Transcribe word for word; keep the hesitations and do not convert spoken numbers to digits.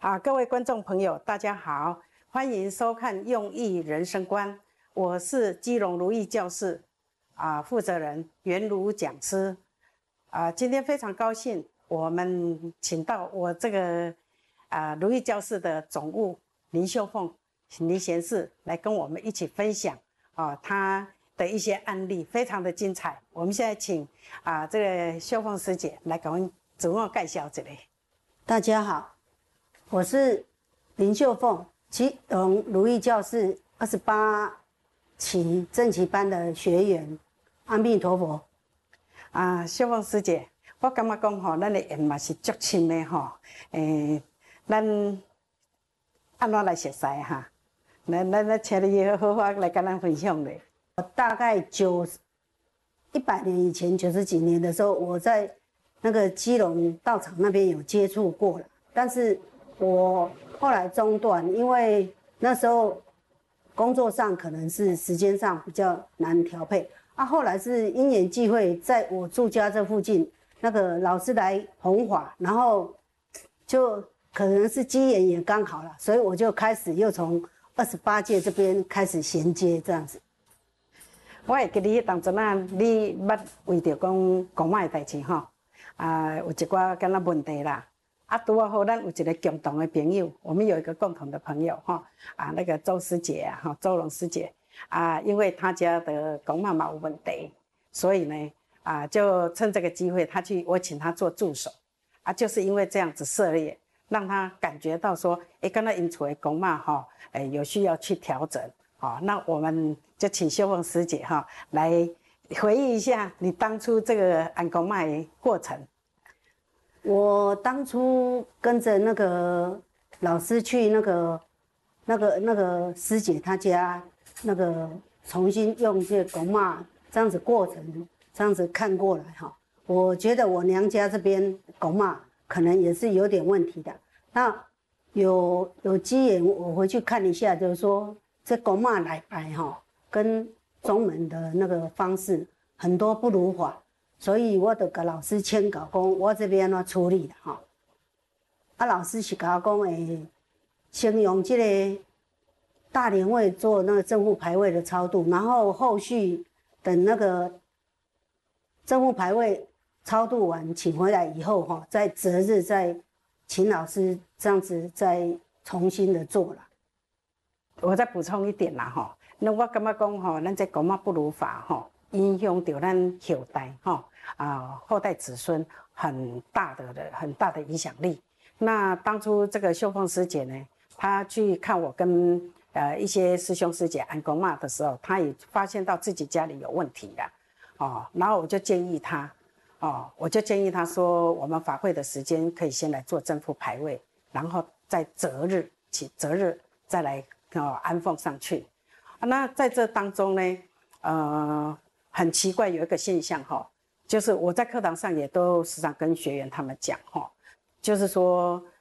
啊，各位观众朋友，大家好，欢迎收看《用益人生观》，我是基隆如意教室啊负责人袁如讲师啊，今天非常高兴，我们请到我这个啊如意教室的总务林秀凤林贤士来跟我们一起分享啊她的一些案例，非常的精彩。我们现在请啊这个秀凤师姐来给我们自我介绍一下。 大家好，我是林秀凤，基隆如意教室二十八期正期班的学员。阿弥陀佛。 啊，秀凤师姐，我感觉讲吼，咱的缘嘛是足深的吼。诶、欸，咱安怎来熟悉哈？咱咱咱请你好好来跟咱分享嘞。 我大概九一百年以前，九十几年的时候，我在那个基隆道场那边有接触过了，但是我后来中断，因为那时候工作上可能是时间上比较难调配啊。后来是因缘际会，在我住家这附近，那个老师来弘法，然后就可能是机缘也刚好了，所以我就开始又从二十八届这边开始衔接这样子。 我会记得当阵啊，你捌为着讲公妈的代志吼。啊，有一寡敢若问题啦，啊，拄啊好，咱有一个共同的朋友，我们有一个共同的朋友哈，啊，那个周师姐啊，哈，周龙师姐啊，因为她家的公妈妈有问题，所以呢，啊，就趁这个机会，她去，我请她做助手，啊，就是因为这样子涉猎，让她感觉到说，哎，刚才因厝的公妈哈，哎，有需要去调整，好，那我们就请秀凤师姐哈来回忆一下你当初这个按公妈的过程。 我当初跟着那个老师去那个、那个、那个师姐她家，那个重新用这公妈这样子过程，这样子看过来哈，我觉得我娘家这边公妈可能也是有点问题的。那有有机缘我回去看一下，就是说这公妈来拜哈，跟中门的那个方式很多不如法。所以我就跟老师签稿讲，我这边怎处理啦哈。啊，老师是跟我讲诶，先用这个大莲位做那个正负牌位的超度，然后后续等那个正负牌位超度完，请回来以后哈，在择日再请老师这样子再重新的做了。 我再补充一点啦哈，那我感觉讲吼，咱这公妈不如法吼，影响到咱后代哈。啊，后代子孙很大的很大的影响力。那当初这个秀凤师姐呢，她去看我跟呃一些师兄师姐按公妈的时候，她也发现到自己家里有问题了，哦，然后我就建议她，哦，我就建议她说，我们法会的时间可以先来做正负牌位，然后在择日起择日再来哦安奉上去。啊，那在这当中呢，呃，很奇怪有一个现象哈。就是我在课堂上也都时常跟学员他们讲哈，就是说